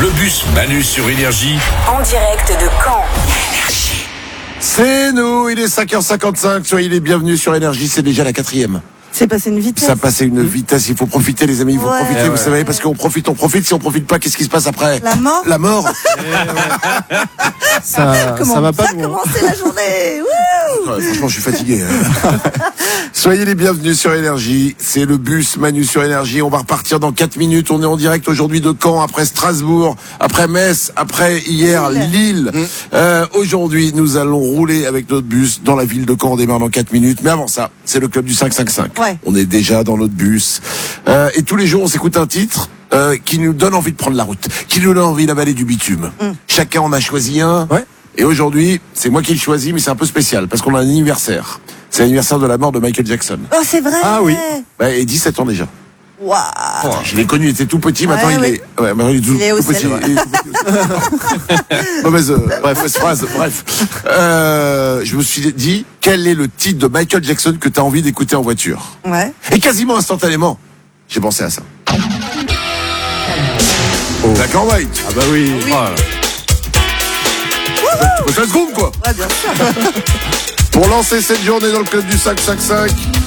Le bus Manu sur Énergie. En direct de Caen. C'est nous, il est 5h55, soyez les bienvenus sur Énergie, c'est déjà la 4e. C'est passé une vitesse. Ça passait une vitesse, il faut profiter les amis, il faut Ouais. profiter, vous savez, parce qu'on profite, si on profite pas, qu'est-ce qui se passe après? La mort. La mort. Ça va pas loin. commencer la journée. Wouh. Ouais, franchement, je suis fatigué. Soyez les bienvenus sur Énergie. C'est le bus Manu sur Énergie. On va repartir dans 4 minutes. On est en direct aujourd'hui de Caen, après Strasbourg, après Metz, après hier Lille. Aujourd'hui, nous allons rouler avec notre bus dans la ville de Caen. On démarre dans 4 minutes. Mais avant ça, c'est le club du 555. Ouais. On est déjà dans notre bus. Et tous les jours, on s'écoute un titre qui nous donne envie de prendre la route, qui nous donne envie d'avaler du bitume. Chacun en a choisi un. Ouais. Et aujourd'hui, c'est moi qui le choisis, mais c'est un peu spécial, parce qu'on a un anniversaire. C'est l'anniversaire de la mort de Michael Jackson. Oh, c'est vrai. Ah oui. Ouais, et 17 ans déjà. Waouh. Je l'ai connu, il était tout petit, maintenant Ouais, il ouais. est... Ouais, maintenant il est tout, Il est au tout petit. sel, ouais. Il est tout petit aussi. Mauvaise phrase, bref. Je me suis dit, quel est le titre de Michael Jackson que tu as envie d'écouter en voiture? Ouais. Et quasiment instantanément, j'ai pensé à ça. Black and White. Ah bah oui. Ça se groupe, quoi. Ouais, bien sûr. Pour lancer cette journée dans le club du 555,